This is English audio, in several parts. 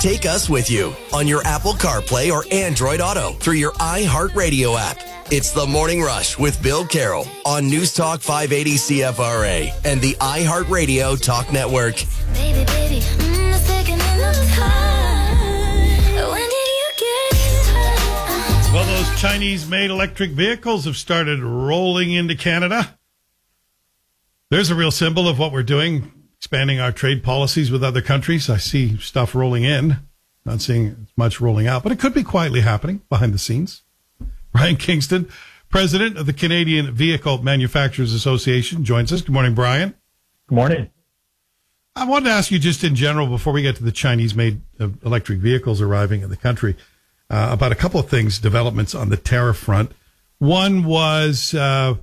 Take us with you on your Apple CarPlay or Android Auto through your iHeartRadio app. It's The Morning Rush with Bill Carroll on News Talk 580 CFRA and the iHeartRadio Talk Network. Baby, the second in the car. When did you get home? Well, those Chinese-made electric vehicles have started rolling into Canada. There's a real symbol of what we're doing, expanding our trade policies with other countries. I see stuff rolling in, not seeing much rolling out, but it could be quietly happening behind the scenes. Brian Kingston, president of the Canadian Vehicle Manufacturers Association, joins us. Good morning, Brian. Good morning. I wanted to ask you just in general, before we get to the Chinese-made electric vehicles arriving in the country, about a couple of things, developments on the tariff front. One was the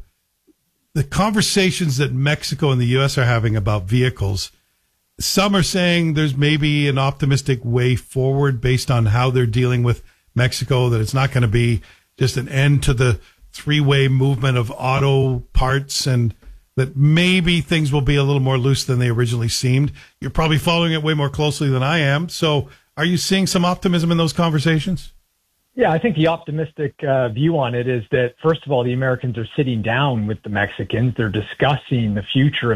conversations that Mexico and the U.S. are having about vehicles. Some are saying there's maybe an optimistic way forward based on how they're dealing with Mexico, that it's not going to be just an end to the three-way movement of auto parts, and that maybe things will be a little more loose than they originally seemed. You're probably following it way more closely than I am. So are you seeing some optimism in those conversations? Yeah, I think the optimistic view on it is that, first of all, the Americans are sitting down with the Mexicans. They're discussing the future of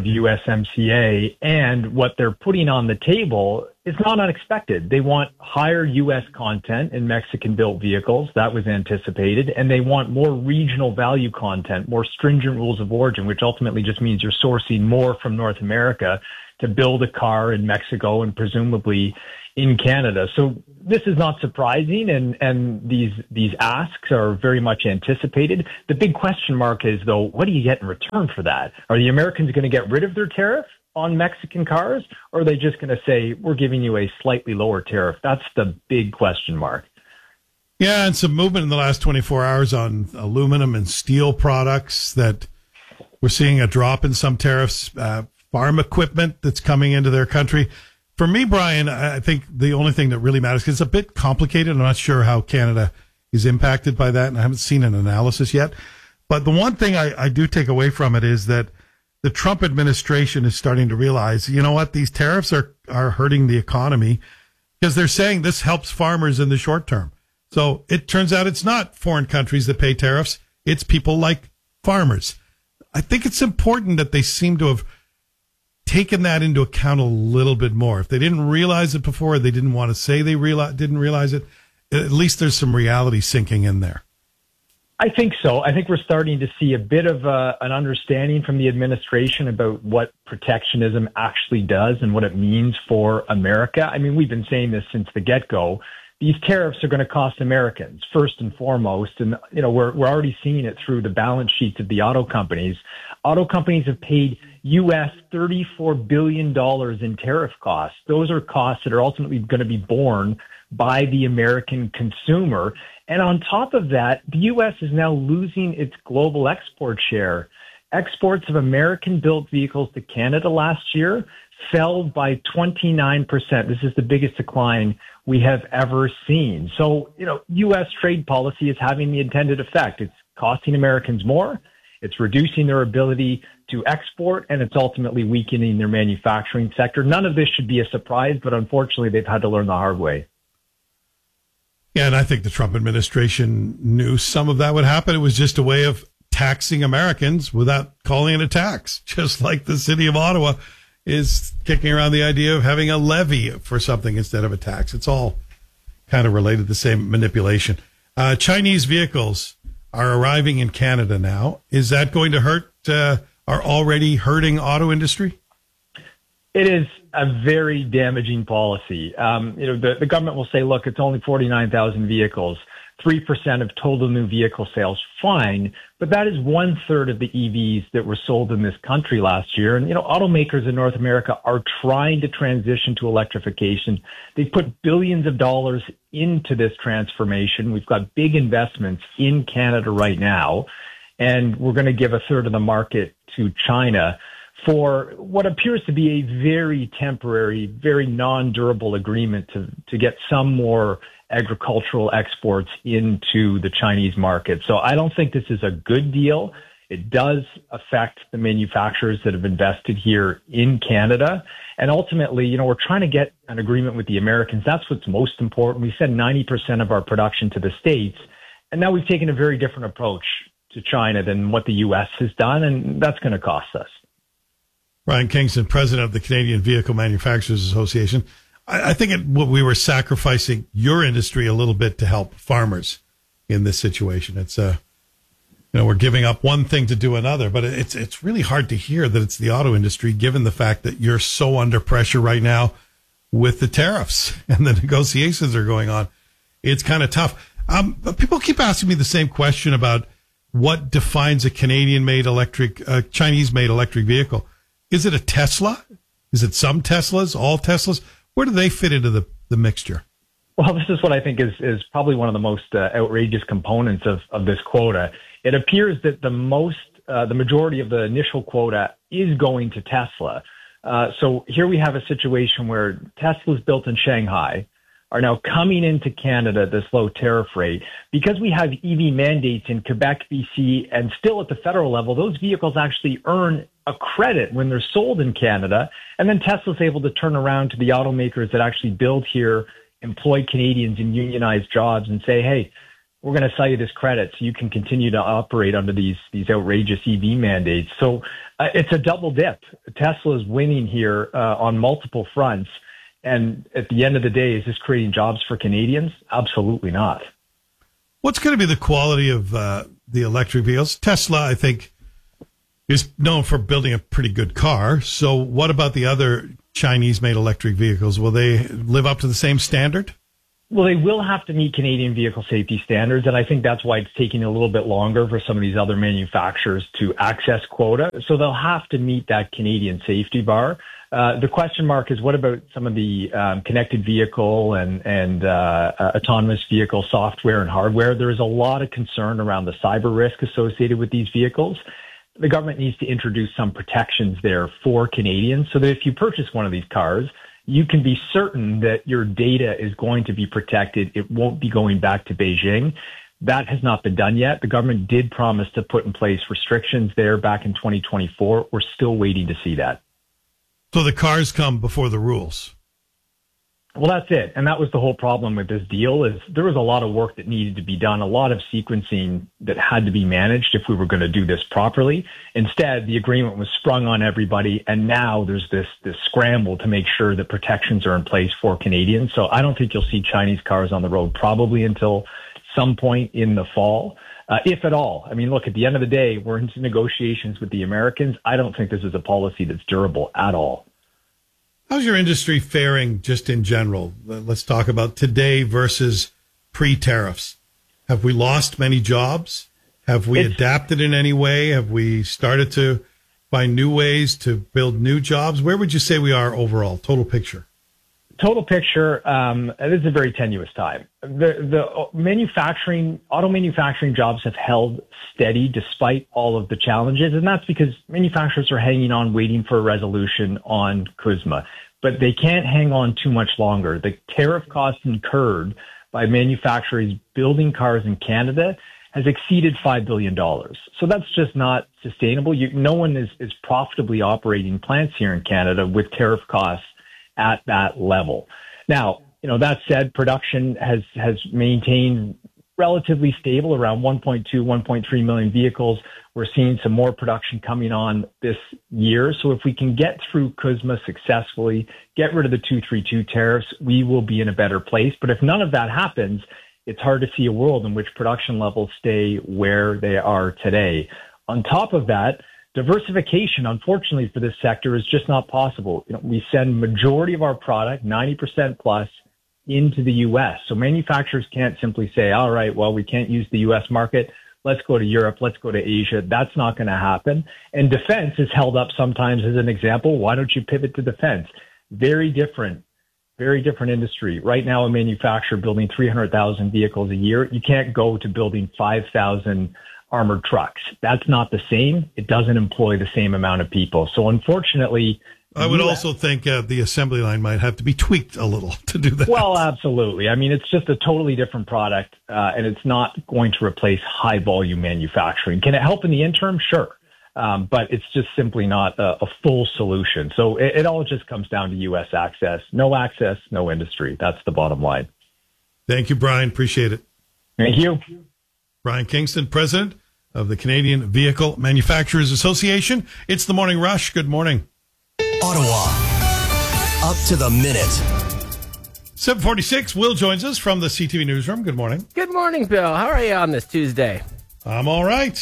USMCA, and what they're putting on the table is not unexpected. They want higher U.S. content in Mexican-built vehicles. That was anticipated. And they want more regional value content, more stringent rules of origin, which ultimately just means you're sourcing more from North America to build a car in Mexico and presumably in Canada. So this is not surprising, and these asks are very much anticipated. The big question mark is, though, what do you get in return for that? Are the Americans going to get rid of their tariff on Mexican cars, or are they just going to say, we're giving you a slightly lower tariff? That's the big question mark. Yeah, and some movement in the last 24 hours on aluminum and steel products, that we're seeing a drop in some tariffs, farm equipment that's coming into their country. For me, Brian, I think the only thing that really matters, because it's a bit complicated. I'm not sure how Canada is impacted by that, and I haven't seen an analysis yet. But the one thing I do take away from it is that the Trump administration is starting to realize, you know what, these tariffs are hurting the economy, because they're saying this helps farmers in the short term. So it turns out it's not foreign countries that pay tariffs. It's people like farmers. I think it's important that they seem to have taken that into account a little bit more. If they didn't realize it before, they didn't want to say they didn't realize it, at least there's some reality sinking in there. I think so. I think we're starting to see a bit of an understanding from the administration about what protectionism actually does and what it means for America. I mean, we've been saying this since the get-go. These tariffs are going to cost Americans first and foremost. And, you know, we're already seeing it through the balance sheets of the auto companies. Auto companies have paid U.S. $34 billion in tariff costs. Those are costs that are ultimately going to be borne by the American consumer. And on top of that, the U.S. is now losing its global export share. Exports of American-built vehicles to Canada last year fell by 29%. This is the biggest decline we have ever seen. So, you know, U.S. trade policy is having the intended effect. It's costing Americans more. It's reducing their ability to export, and it's ultimately weakening their manufacturing sector. None of this should be a surprise, but unfortunately, they've had to learn the hard way. Yeah, and I think the Trump administration knew some of that would happen. It was just a way of taxing Americans without calling it a tax, just like the city of Ottawa is kicking around the idea of having a levy for something instead of a tax. It's all kind of related to the same manipulation. Chinese vehicles are arriving in Canada now. Is that going to hurt our already hurting auto industry? It is a very damaging policy. The government will say, look, it's only 49,000 vehicles, 3% of total new vehicle sales. Fine. But that is 1/3 of the EVs that were sold in this country last year. And, automakers in North America are trying to transition to electrification. They put billions of dollars into this transformation. We've got big investments in Canada right now, and we're going to give 1/3 of the market to China for what appears to be a very temporary, very non-durable agreement to get some more agricultural exports into the Chinese market. So I don't think this is a good deal. It does affect the manufacturers that have invested here in Canada. And ultimately, we're trying to get an agreement with the Americans. That's what's most important. We send 90% of our production to the States. And now we've taken a very different approach to China than what the U.S. has done. And that's going to cost us. Ryan Kingston, president of the Canadian Vehicle Manufacturers Association. I think we were sacrificing your industry a little bit to help farmers in this situation. It's we're giving up one thing to do another, but it's really hard to hear that it's the auto industry, given the fact that you're so under pressure right now with the tariffs and the negotiations are going on. It's kind of tough. But people keep asking me the same question about what defines a Canadian-made Chinese-made electric vehicle. Is it a Tesla? Is it some Teslas, all Teslas? Where do they fit into the mixture? Well, this is what I think is probably one of the most outrageous components of this quota. It appears that the majority of the initial quota is going to Tesla. So here we have a situation where Teslas built in Shanghai are now coming into Canada at this low tariff rate. Because we have EV mandates in Quebec, BC, and still at the federal level, those vehicles actually earn a credit when they're sold in Canada. And then Tesla's able to turn around to the automakers that actually build here, employ Canadians in unionized jobs and say, hey, we're going to sell you this credit so you can continue to operate under these outrageous EV mandates. So it's a double dip. Tesla is winning here on multiple fronts. And at the end of the day, is this creating jobs for Canadians? Absolutely not. What's going to be the quality of the electric vehicles? Tesla, I think, is known for building a pretty good car. So what about the other Chinese-made electric vehicles? Will they live up to the same standard? Well, they will have to meet Canadian vehicle safety standards, and I think that's why it's taking a little bit longer for some of these other manufacturers to access quota. So they'll have to meet that Canadian safety bar. The question mark is, what about some of the connected vehicle and autonomous vehicle software and hardware? There is a lot of concern around the cyber risk associated with these vehicles. The government needs to introduce some protections there for Canadians so that if you purchase one of these cars, you can be certain that your data is going to be protected. It won't be going back to Beijing. That has not been done yet. The government did promise to put in place restrictions there back in 2024. We're still waiting to see that. So the cars come before the rules. Well, that's it. And that was the whole problem with this deal is there was a lot of work that needed to be done, a lot of sequencing that had to be managed if we were going to do this properly. Instead, the agreement was sprung on everybody. And now there's this scramble to make sure that protections are in place for Canadians. So I don't think you'll see Chinese cars on the road probably until some point in the fall, if at all. I mean, look, at the end of the day, we're into negotiations with the Americans. I don't think this is a policy that's durable at all. How's your industry faring just in general? Let's talk about today versus pre-tariffs. Have we lost many jobs? Have we adapted in any way? Have we started to find new ways to build new jobs? Where would you say we are overall, total picture? Total picture, this is a very tenuous time. The auto manufacturing jobs have held steady despite all of the challenges, and that's because manufacturers are hanging on, waiting for a resolution on CUSMA. But they can't hang on too much longer. The tariff costs incurred by manufacturers building cars in Canada has exceeded $5 billion. So that's just not sustainable. No one is profitably operating plants here in Canada with tariff costs at that level. Now, that said, production has maintained relatively stable around 1.2, 1.3 million vehicles. We're seeing some more production coming on this year. So if we can get through CUSMA successfully, get rid of the 232 tariffs, we will be in a better place. But if none of that happens, it's hard to see a world in which production levels stay where they are today. On top of that, diversification, unfortunately for this sector, is just not possible. We send majority of our product, 90% plus, into the U.S. So manufacturers can't simply say, all right, well, we can't use the U.S. market. Let's go to Europe. Let's go to Asia. That's not going to happen. And defense is held up sometimes as an example. Why don't you pivot to defense? Very different industry. Right now, a manufacturer building 300,000 vehicles a year, you can't go to building 5,000 armored trucks. That's not the same. It doesn't employ the same amount of people. So unfortunately, I would also think the assembly line might have to be tweaked a little to do that. Well, absolutely. I mean, it's just a totally different product, and it's not going to replace high volume manufacturing. Can it help in the interim? Sure. But it's just simply not a full solution. So it all just comes down to U.S. access. No access, no industry. That's the bottom line. Thank you, Brian. Appreciate it. Thank you. Brian Kingston, president of the Canadian Vehicle Manufacturers Association. It's the Morning Rush. Good morning. Ottawa. Up to the minute. 7:46. Will joins us from the CTV Newsroom. Good morning. Good morning, Bill. How are you on this Tuesday? I'm all right.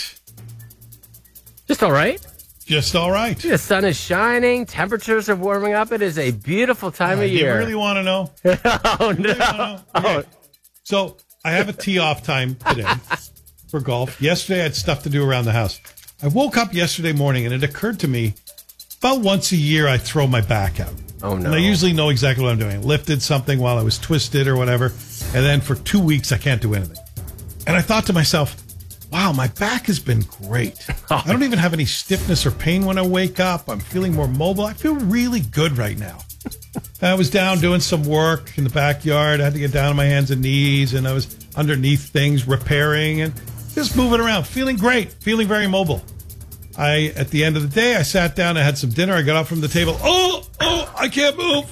Just all right? Just all right. The sun is shining. Temperatures are warming up. It is a beautiful time of year. You really want to know? Oh, no. Okay. Oh. So I have a tee off time today for golf. Yesterday I had stuff to do around the house. I woke up yesterday morning and it occurred to me about once a year I throw my back out. Oh, no. And I usually know exactly what I'm doing. Lifted something while I was twisted or whatever. And then for 2 weeks I can't do anything. And I thought to myself, wow, my back has been great. I don't even have any stiffness or pain when I wake up. I'm feeling more mobile. I feel really good right now. I was down doing some work in the backyard. I had to get down on my hands and knees, and I was underneath things repairing and just moving around, feeling great, feeling very mobile. At the end of the day, I sat down, I had some dinner, I got up from the table. Oh, I can't move.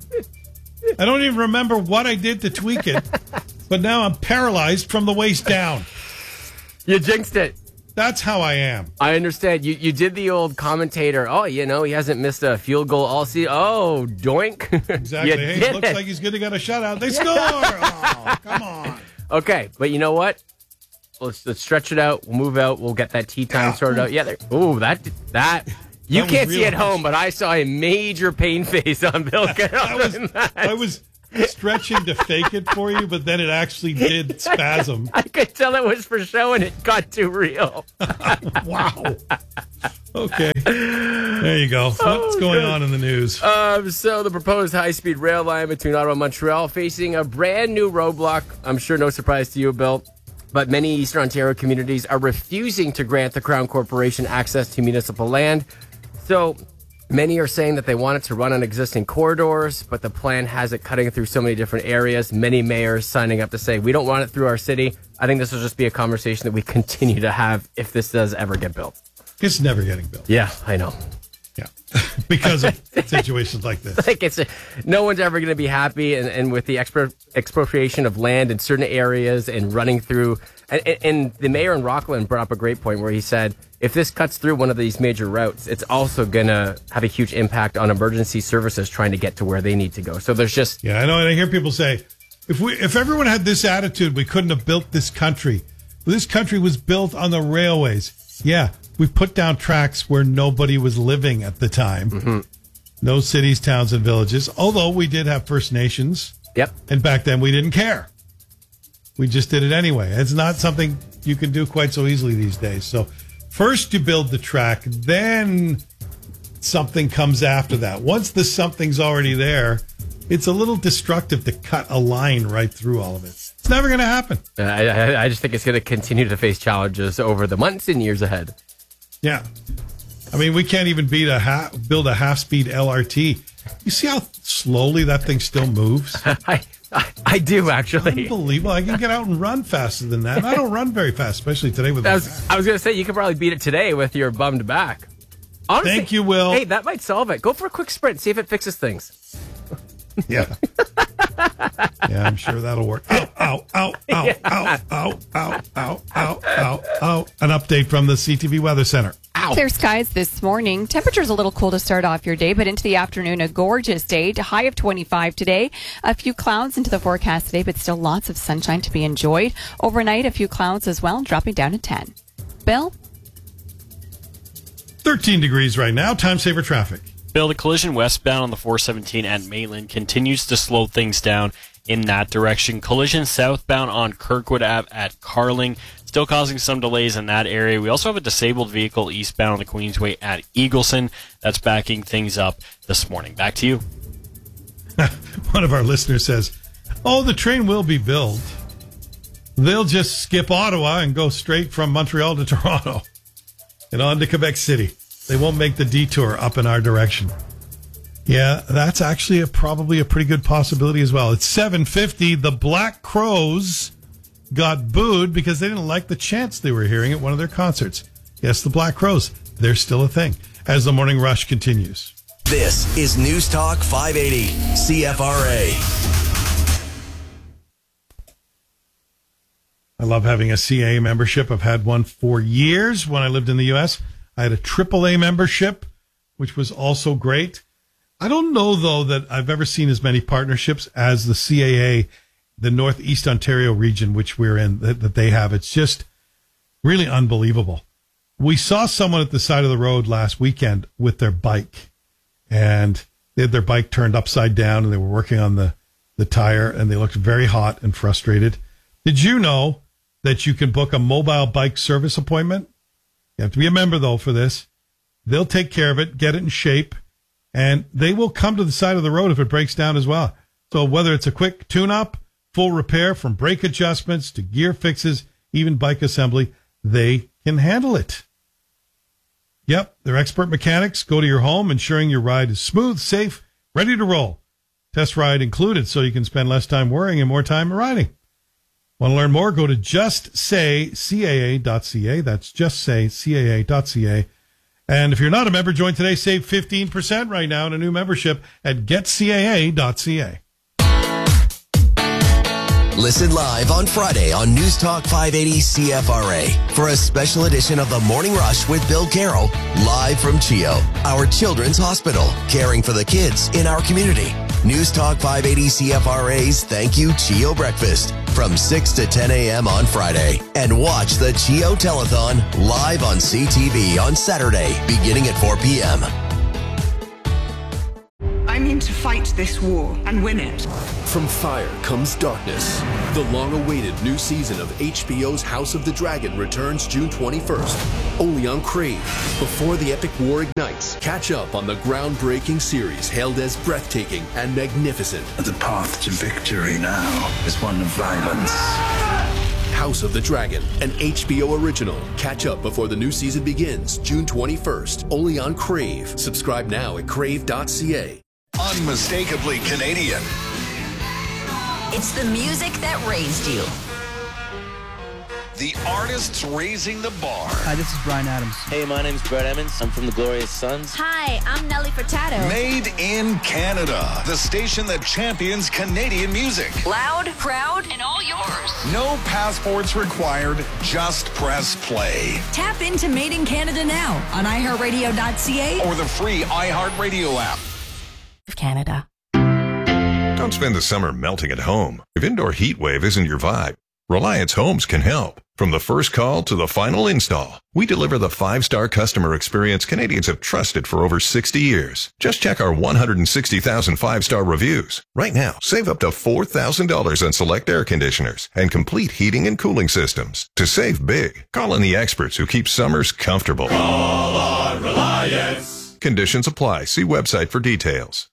I don't even remember what I did to tweak it, but now I'm paralyzed from the waist down. You jinxed it. That's how I am. I understand. You did the old commentator. Oh, he hasn't missed a field goal all season. Oh, doink. Exactly. Hey, it looks like he's going to get a shutout. They score. Oh, come on. Okay, but you know what? Let's stretch it out. We'll move out. We'll get that tea time sorted out. Yeah. Ooh, that. You can't see at home, but I saw a major pain face on Bill Carroll. I was stretching to fake it for you, but then it actually did spasm. I could tell it was for show, and it got too real. Wow. Okay. There you go. What's going on in the news? So the proposed high-speed rail line between Ottawa and Montreal facing a brand new roadblock. I'm sure no surprise to you, Bill. But many Eastern Ontario communities are refusing to grant the Crown Corporation access to municipal land. So many are saying that they want it to run on existing corridors, but the plan has it cutting through so many different areas. Many mayors signing up to say, we don't want it through our city. I think this will just be a conversation that we continue to have if this does ever get built. It's never getting built. Yeah, I know. Yeah, because of situations like this. No one's ever going to be happy, and with the expropriation of land in certain areas and running through, and the mayor in Rockland brought up a great point where he said, if this cuts through one of these major routes, it's also going to have a huge impact on emergency services trying to get to where they need to go. So there's just... Yeah, I know, and I hear people say, if everyone had this attitude, we couldn't have built this country. This country was built on the railways. Yeah, we put down tracks where nobody was living at the time. Mm-hmm. No cities, towns, and villages. Although we did have First Nations. Yep. And back then we didn't care. We just did it anyway. It's not something you can do quite so easily these days. So first you build the track, then something comes after that. Once the something's already there, it's a little destructive to cut a line right through all of it. It's never going to happen. I just think it's going to continue to face challenges over the months and years ahead. Yeah. I mean, we can't even build a half-speed LRT. You see how slowly that thing still moves? I do, actually. Unbelievable. I can get out and run faster than that. And I don't run very fast, especially today with my back. I was going to say, you could probably beat it today with your bummed back. Honestly, thank you, Will. Hey, that might solve it. Go for a quick sprint. See if it fixes things. Yeah. Yeah, I'm sure that'll work. Ow, ow, ow, ow, Yeah. ow, ow, ow, ow, ow, ow, ow. An update from the CTV Weather Center. Ow. Clear skies this morning. Temperatures a little cool to start off your day, but into the afternoon, a gorgeous day. High of 25 today. A few clouds into the forecast today, but still lots of sunshine to be enjoyed. Overnight, a few clouds as well, dropping down to 10. Bill? 13 degrees right now. Time saver traffic. Bill, the collision westbound on the 417 at Maitland continues to slow things down in that direction. Collision southbound on Kirkwood Ave at Carling, still causing some delays in that area. We also have a disabled vehicle eastbound on the Queensway at Eagleson. That's backing things up this morning. Back to you. One of our listeners says, the train will be built. They'll just skip Ottawa and go straight from Montreal to Toronto and on to Quebec City. They won't make the detour up in our direction. Yeah, that's actually probably a pretty good possibility as well. It's 7:50. The Black Crowes got booed because they didn't like the chants they were hearing at one of their concerts. Yes, the Black Crowes, they're still a thing. As the Morning Rush continues. This is News Talk 580 CFRA. I love having a CAA membership. I've had one for years when I lived in the U.S. I had a AAA membership, which was also great. I don't know, though, that I've ever seen as many partnerships as the CAA, the Northeast Ontario region, which we're in, that they have. It's just really unbelievable. We saw someone at the side of the road last weekend with their bike, and they had their bike turned upside down, and they were working on the tire, and they looked very hot and frustrated. Did you know that you can book a mobile bike service appointment? You have to be a member, though, for this. They'll take care of it, get it in shape, and they will come to the side of the road if it breaks down as well. So whether it's a quick tune-up, full repair, from brake adjustments to gear fixes, even bike assembly, they can handle it. Yep, they're expert mechanics. Go to your home, ensuring your ride is smooth, safe, ready to roll. Test ride included, so you can spend less time worrying and more time riding. Want to learn more? Go to justsaycaa.ca. That's justsaycaa.ca. And if you're not a member, join today. Save 15% right now in a new membership at getcaa.ca. Listen live on Friday on News Talk 580 CFRA for a special edition of The Morning Rush with Bill Carroll, live from CHEO, our children's hospital, caring for the kids in our community. News Talk 580 CFRA's Thank You CHEO Breakfast from 6 to 10 a.m. on Friday. And watch the CHEO Telethon live on CTV on Saturday, beginning at 4 p.m. I'm in to fight this war and win it. From fire comes darkness. The long-awaited new season of HBO's House of the Dragon returns June 21st, only on Crave. Before the epic war ignites, catch up on the groundbreaking series hailed as breathtaking and magnificent. The path to victory now is one of violence. House of the Dragon, an HBO original. Catch up before the new season begins June 21st, only on Crave. Subscribe now at crave.ca. Unmistakably Canadian. It's the music that raised you. The artists raising the bar. Hi, this is Bryan Adams. Hey, my name's Brett Emmons. I'm from the Glorious Sons. Hi, I'm Nelly Furtado. Made in Canada. The station that champions Canadian music. Loud, proud, and all yours. No passports required. Just press play. Tap into Made in Canada now on iHeartRadio.ca or the free iHeartRadio app. Canada. Don't spend the summer melting at home. If indoor heat wave isn't your vibe, Reliance Homes can help. From the first call to the final install, we deliver the 5-star customer experience Canadians have trusted for over 60 years. Just check our 160,000 5-star reviews. Right now, save up to $4,000 on select air conditioners and complete heating and cooling systems. To save big, call on the experts who keep summers comfortable. Call on Reliance. Conditions apply. See website for details.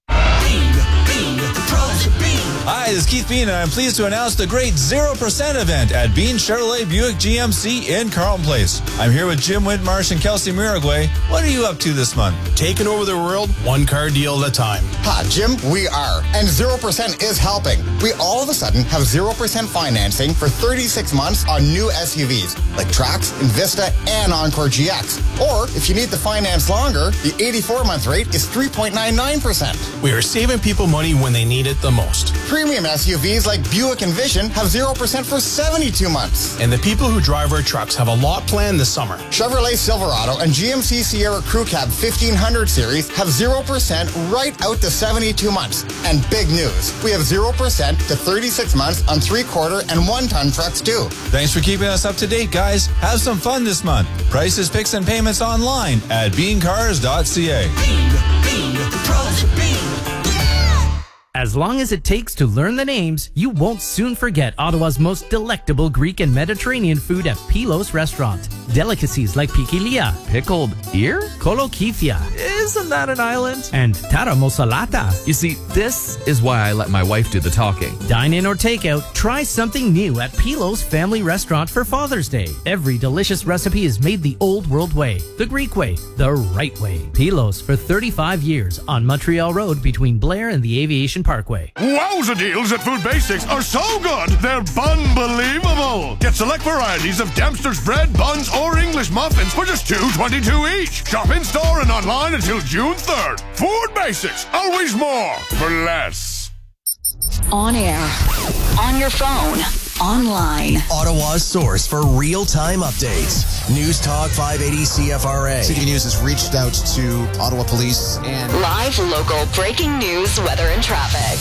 Hi, this is Keith Bean, and I'm pleased to announce the great 0% event at Bean Chevrolet Buick GMC in Carlton Place. I'm here with Jim Whitmarsh and Kelsey Miragway. What are you up to this month? Taking over the world, one car deal at a time. Ha, Jim, we are. And 0% is helping. We all of a sudden have 0% financing for 36 months on new SUVs like Trax, Envista, and Encore GX. Or if you need the finance longer, the 84-month rate is 3.99%. We are saving people money when they need it the most. Premium SUVs like Buick Envision have 0% for 72 months. And the people who drive our trucks have a lot planned this summer. Chevrolet Silverado and GMC Sierra Crew Cab 1500 series have 0% right out to 72 months. And big news, we have 0% to 36 months on 3/4 and 1-ton trucks too. Thanks for keeping us up to date, guys. Have some fun this month. Prices, picks, and payments online at beancars.ca. As long as it takes to learn the names, you won't soon forget Ottawa's most delectable Greek and Mediterranean food at Pilos Restaurant. Delicacies like pikilia, pickled ear, kolokythia. Isn't that an island? And Taramosalata. You see, this is why I let my wife do the talking. Dine in or take out, try something new at Pilo's Family Restaurant for Father's Day. Every delicious recipe is made the old world way, the Greek way, the right way. Pilo's for 35 years on Montreal Road between Blair and the Aviation Parkway. Wowza deals at Food Basics are so good, they're unbelievable. Get select varieties of Dempster's bread, buns, or English muffins for just $2.22 each. Shop in store and online until June 3rd. Food Basics, always more for less. On air, on your phone, online. Ottawa's source for real-time updates. News Talk 580 CFRA. City News has reached out to Ottawa Police and... Live local breaking news, weather, and traffic.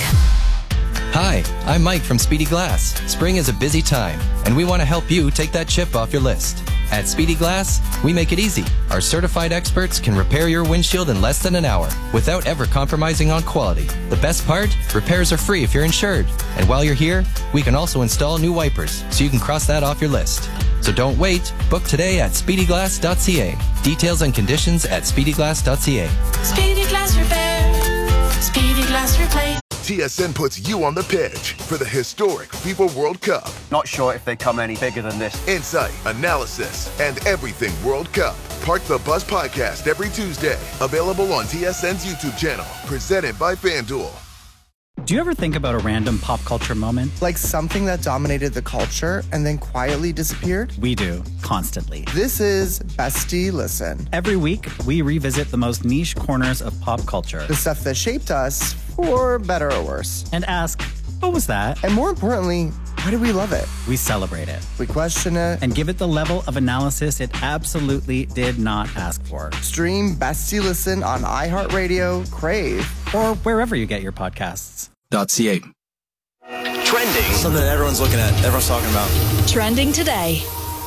Hi, I'm Mike from Speedy Glass. Spring is a busy time, and we want to help you take that chip off your list. At Speedy Glass, we make it easy. Our certified experts can repair your windshield in less than an hour without ever compromising on quality. The best part? Repairs are free if you're insured. And while you're here, we can also install new wipers, so you can cross that off your list. So don't wait. Book today at speedyglass.ca. Details and conditions at speedyglass.ca. Speedy Glass Repair. Speedy Glass Replace. TSN puts you on the pitch for the historic FIFA World Cup. Not sure if they come any bigger than this. Insight, analysis, and everything World Cup. Park the Buzz podcast every Tuesday. Available on TSN's YouTube channel. Presented by FanDuel. Do you ever think about a random pop culture moment? Like something that dominated the culture and then quietly disappeared? We do, constantly. This is Bestie Listen. Every week, we revisit the most niche corners of pop culture. The stuff that shaped us, for better or worse. And ask, what was that? And more importantly, why do we love it? We celebrate it. We question it. And give it the level of analysis it absolutely did not ask for. Stream Bestie Listen on iHeartRadio, Crave, or wherever you get your podcasts. .ca. Trending. Something that everyone's looking at, everyone's talking about. Trending today.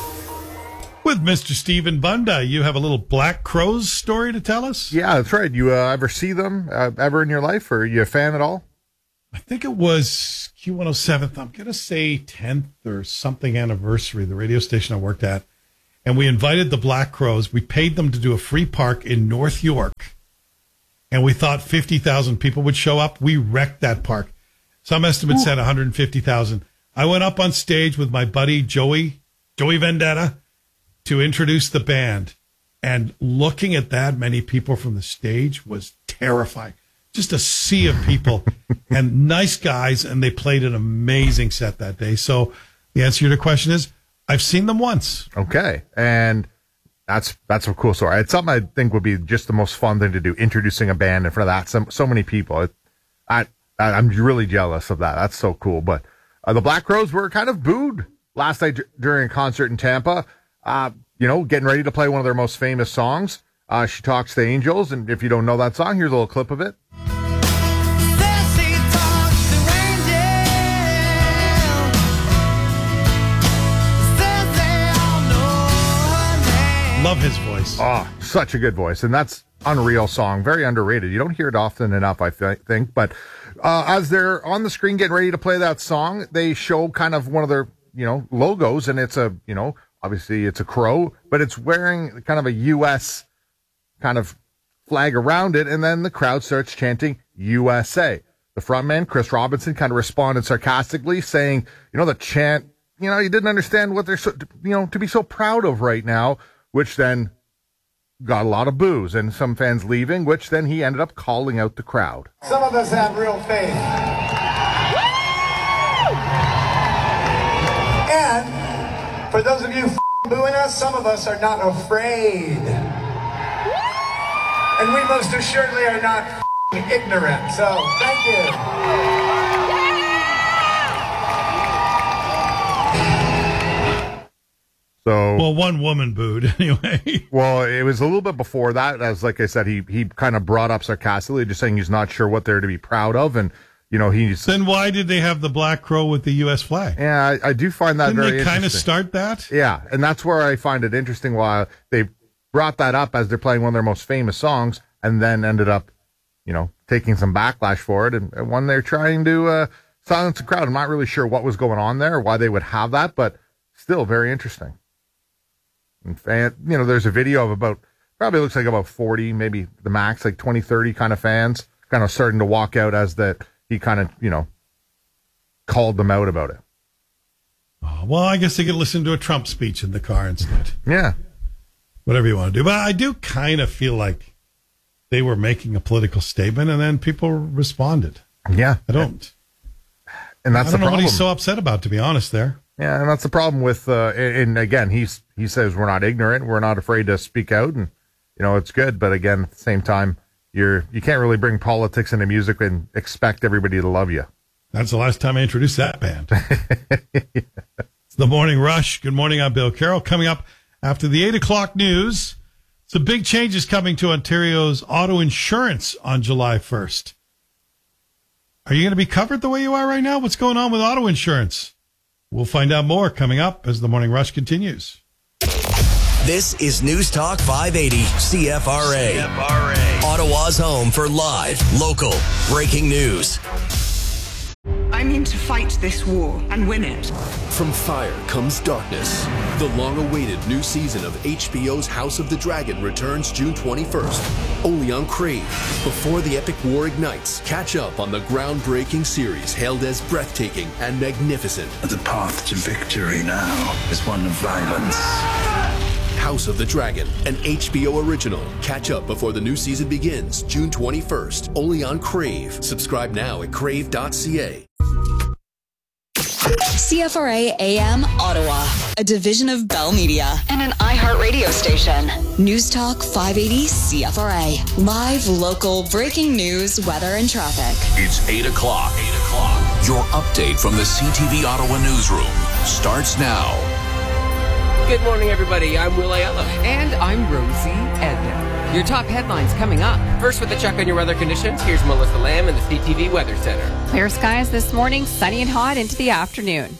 With Mr. Stephen Bunda, you have a little Black Crowes story to tell us? Yeah, that's right. You ever see them ever in your life, or are you a fan at all? I think it was Q107th, I'm going to say 10th or something anniversary, the radio station I worked at. And we invited the Black Crowes. We paid them to do a free park in North York. And we thought 50,000 people would show up. We wrecked that park. Some estimates said 150,000. I went up on stage with my buddy Joey Vendetta, to introduce the band. And looking at that many people from the stage was terrifying. Just a sea of people and nice guys. And they played an amazing set that day. So the answer to your question is, I've seen them once. Okay. And that's a cool story. It's something I think would be just the most fun thing to do, introducing a band in front of that. So many people. I'm really jealous of that. That's so cool. But the Black Crowes were kind of booed last night during a concert in Tampa. Getting ready to play one of their most famous songs. She Talks to Angels. And if you don't know that song, here's a little clip of it. Love his voice. Oh, such a good voice. And that's unreal song. Very underrated. You don't hear it often enough, I think. But as they're on the screen getting ready to play that song, they show kind of one of their, logos. And it's obviously it's a crow, but it's wearing kind of a U.S. kind of flag around it. And then the crowd starts chanting USA. The frontman, Chris Robinson, kind of responded sarcastically saying, the chant, he didn't understand what they're, to be so proud of right now, which then got a lot of boos and some fans leaving, which then he ended up calling out the crowd. Some of us have real faith. And for those of you booing us, some of us are not afraid. And we most assuredly are not ignorant. So, thank you. Well, one woman booed anyway. Well, it was a little bit before that. As like I said, he kind of brought up sarcastically, just saying he's not sure what they're to be proud of, and he's. Then why did they have the Black Crow with the U.S. flag? Yeah, I do find that Didn't very they interesting. kind of start that? Yeah, and that's where I find it interesting. Why they brought that up as they're playing one of their most famous songs, and then ended up, taking some backlash for it, and when they're trying to silence the crowd, I'm not really sure what was going on there, or why they would have that, but still very interesting. And there's a video of about probably looks like about 40, maybe the max, like 20, 30 kind of fans, kind of starting to walk out as that he kind of, called them out about it. Oh, well, I guess they could listen to a Trump speech in the car instead. Yeah. Whatever you want to do. But I do kind of feel like they were making a political statement and then people responded. Yeah. I don't. And that's the problem. I don't know what he's so upset about, to be honest, there. Yeah, and that's the problem with, and again, he says we're not ignorant, we're not afraid to speak out, and, it's good. But again, at the same time, you can't really bring politics into music and expect everybody to love you. That's the last time I introduced that band. It's the Morning Rush. Good morning, I'm Bill Carroll. Coming up after the 8 o'clock news, some big changes coming to Ontario's auto insurance on July 1st. Are you going to be covered the way you are right now? What's going on with auto insurance? We'll find out more coming up as the Morning Rush continues. This is News Talk 580 CFRA. Ottawa's home for live, local, breaking news. I'm in to fight this war and win it. From fire comes darkness. The long-awaited new season of HBO's House of the Dragon returns June 21st, only on Crave. Before the epic war ignites, catch up on the groundbreaking series hailed as breathtaking and magnificent. The path to victory now is one of violence. House of the Dragon, an HBO original. Catch up before the new season begins, June 21st, only on Crave. Subscribe now at crave.ca. CFRA AM Ottawa, a division of Bell Media and an iHeart radio station. News Talk 580 CFRA. Live, local, breaking news, weather, and traffic. It's 8 o'clock. Your update from the CTV Ottawa newsroom starts now. Good morning, everybody. I'm Will Ayala. And I'm Rosie Edna. Your top headlines coming up. First, with a check on your weather conditions, here's Melissa Lamb in the CTV Weather Center. Clear skies this morning, sunny and hot into the afternoon.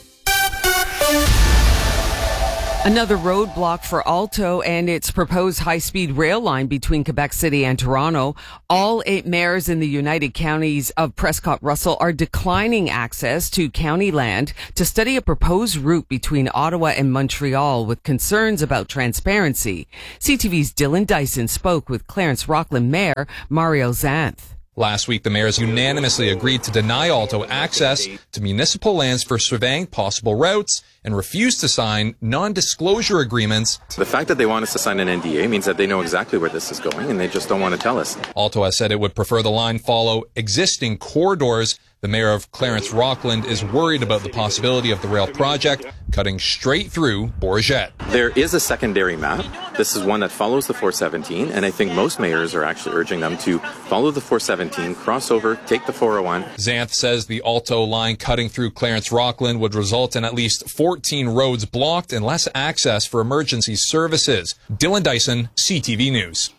Another roadblock for Alto and its proposed high-speed rail line between Quebec City and Toronto. All 8 mayors in the United Counties of Prescott-Russell are declining access to county land to study a proposed route between Ottawa and Montreal with concerns about transparency. CTV's Dylan Dyson spoke with Clarence Rockland Mayor Mario Xanth. Last week, the mayors unanimously agreed to deny Alto access to municipal lands for surveying possible routes and refused to sign non-disclosure agreements. The fact that they want us to sign an NDA means that they know exactly where this is going and they just don't want to tell us. Alto has said it would prefer the line follow existing corridors. The mayor of Clarence Rockland is worried about the possibility of the rail project cutting straight through Bourget. There is a secondary map. This is one that follows the 417, and I think most mayors are actually urging them to follow the 417, cross over, take the 401. Xanth says the Alto line cutting through Clarence Rockland would result in at least 14 roads blocked and less access for emergency services. Dylan Dyson, CTV News.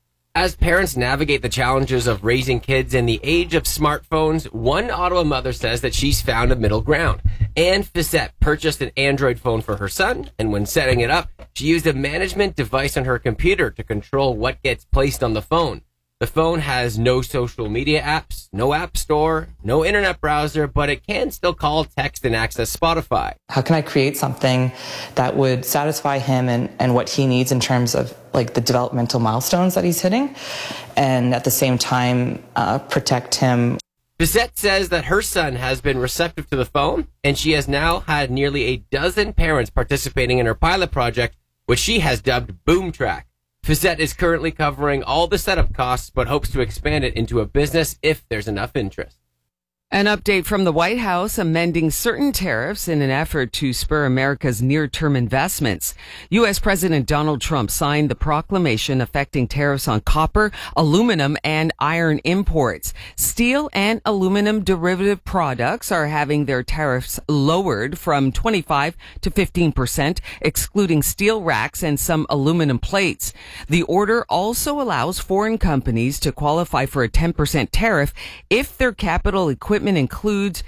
As parents navigate the challenges of raising kids in the age of smartphones, one Ottawa mother says that she's found a middle ground. Anne Fissette purchased an Android phone for her son, and when setting it up, she used a management device on her computer to control what gets placed on the phone. The phone has no social media apps, no app store, no internet browser, but it can still call, text, and access Spotify. How can I create something that would satisfy him and what he needs in terms of like the developmental milestones that he's hitting, and at the same time protect him? Bissette says that her son has been receptive to the phone, and she has now had nearly a dozen parents participating in her pilot project, which she has dubbed BoomTrack. Fissette is currently covering all the setup costs, but hopes to expand it into a business if there's enough interest. An update from the White House amending certain tariffs in an effort to spur America's near-term investments. U.S. President Donald Trump signed the proclamation affecting tariffs on copper, aluminum, and iron imports. Steel and aluminum derivative products are having their tariffs lowered from 25 to 15%, excluding steel racks and some aluminum plates. The order also allows foreign companies to qualify for a 10% tariff if their capital equipment includes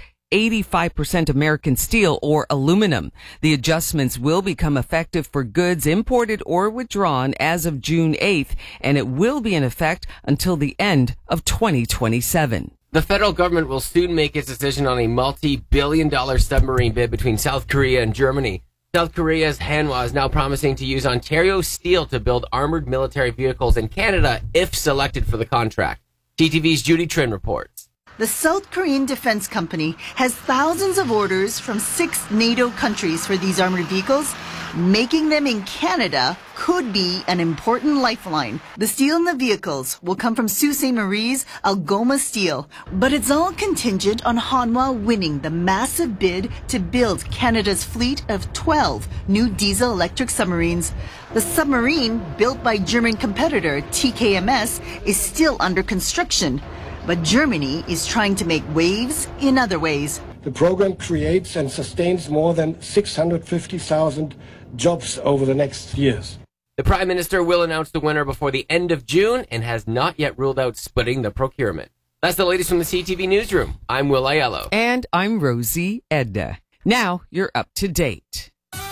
85% American steel or aluminum. The adjustments will become effective for goods imported or withdrawn as of June 8th, and it will be in effect until the end of 2027. The federal government will soon make its decision on a multi-billion-dollar submarine bid between South Korea and Germany. South Korea's Hanwha is now promising to use Ontario steel to build armored military vehicles in Canada if selected for the contract. TTV's Judy Trin reports. The South Korean Defense Company has thousands of orders from 6 NATO countries for these armored vehicles. Making them in Canada could be an important lifeline. The steel in the vehicles will come from Sault Ste. Marie's Algoma Steel, but it's all contingent on Hanwha winning the massive bid to build Canada's fleet of 12 new diesel-electric submarines. The submarine, built by German competitor TKMS, is still under construction, but Germany is trying to make waves in other ways. The program creates and sustains more than 650,000 jobs over the next years. The Prime Minister will announce the winner before the end of June and has not yet ruled out splitting the procurement. That's the latest from the CTV Newsroom. I'm Will Aiello. And I'm Rosie Edna. Now you're up to date.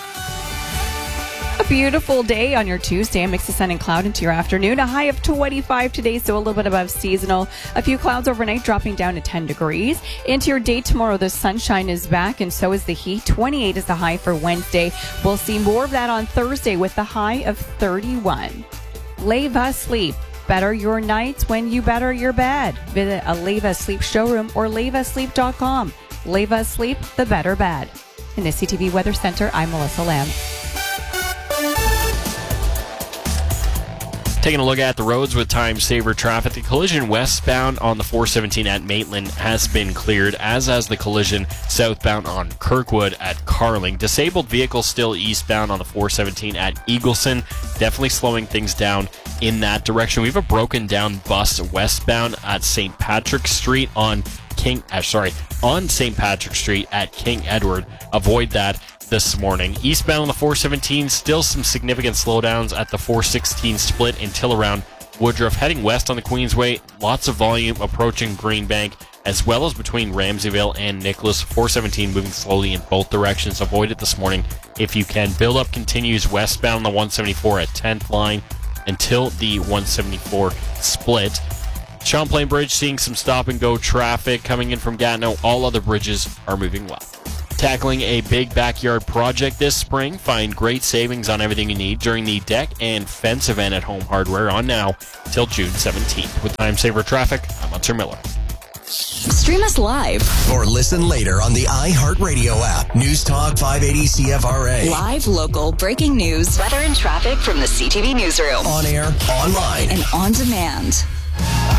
A beautiful day on your Tuesday. A mix of sun and cloud into your afternoon. A high of 25 today, so a little bit above seasonal. A few clouds overnight, dropping down to 10 degrees. Into your day tomorrow, the sunshine is back, and so is the heat. 28 is the high for Wednesday. We'll see more of that on Thursday with the high of 31. Leva Sleep. Better your nights when you better your bed. Visit a Leva Sleep showroom or levasleep.com. Leva Sleep, the better bed. In the CTV Weather Center, I'm Melissa Lamb. Taking a look at the roads with time-saver traffic, the collision westbound on the 417 at Maitland has been cleared, as has the collision southbound on Kirkwood at Carling. Disabled vehicles still eastbound on the 417 at Eagleson, definitely slowing things down in that direction. We have a broken down bus westbound at St. Patrick's Street on St. Patrick's Street at King Edward. Avoid that this morning. Eastbound on the 417, still some significant slowdowns at the 416 split until around Woodruff. Heading west on the Queensway, lots of volume approaching Greenbank, as well as between Ramseyville and Nicholas. 417 moving slowly in both directions. Avoid it this morning if you can. Build up continues westbound on the 174 at 10th line until the 174 split. Champlain Bridge seeing some stop and go traffic coming in from Gatineau. All other bridges are moving well. Tackling a big backyard project this spring, find great savings on everything you need during the deck and fence event at Home Hardware on now till June 17th. With time saver traffic, I'm Hunter Miller. Stream us live or listen later on the iHeartRadio app. News Talk 580 CFRA. Live, local, breaking news, weather and traffic from the CTV Newsroom. On air, online, and on demand.